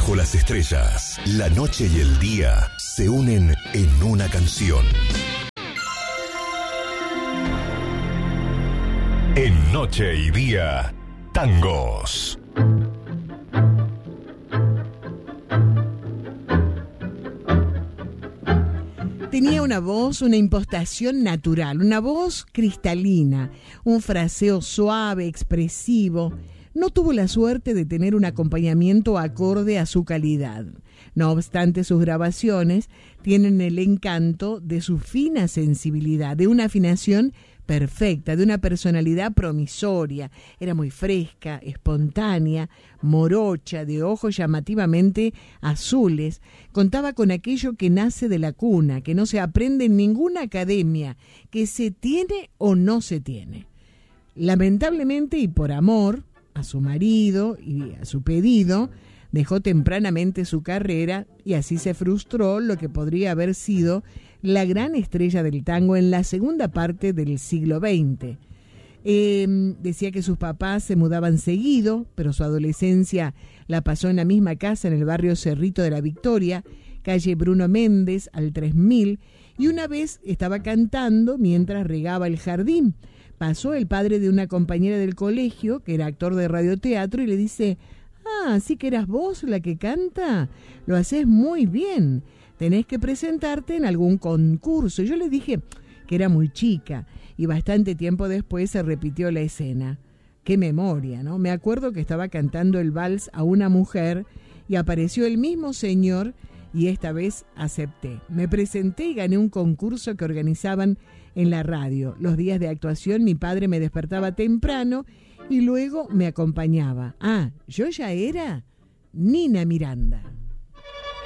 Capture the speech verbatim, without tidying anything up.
Bajo las estrellas, la noche y el día se unen en una canción. En Noche y Día, tangos. Tenía una voz, una impostación natural, una voz cristalina, un fraseo suave, expresivo. No tuvo la suerte de tener un acompañamiento acorde a su calidad. No obstante, sus grabaciones tienen el encanto de su fina sensibilidad, de una afinación perfecta, de una personalidad promisoria. Era muy fresca, espontánea, morocha, de ojos llamativamente azules. Contaba con aquello que nace de la cuna, que no se aprende en ninguna academia, que se tiene o no se tiene. Lamentablemente y por amor a su marido y a su pedido, dejó tempranamente su carrera y así se frustró lo que podría haber sido la gran estrella del tango en la segunda parte del siglo veinte. Eh, decía que sus papás se mudaban seguido, pero su adolescencia la pasó en la misma casa en el barrio Cerrito de la Victoria, calle Bruno Méndez, al tres mil, y una vez estaba cantando mientras regaba el jardín. Pasó el padre de una compañera del colegio, que era actor de radioteatro, y le dice: ah, ¿sí que eras vos la que canta? Lo haces muy bien. Tenés que presentarte en algún concurso. Yo le dije que era muy chica y bastante tiempo después se repitió la escena. Qué memoria, ¿no? Me acuerdo que estaba cantando el vals a una mujer y apareció el mismo señor y esta vez acepté. Me presenté y gané un concurso que organizaban en la radio. Los días de actuación mi padre me despertaba temprano y luego me acompañaba. Ah, yo ya era Nina Miranda.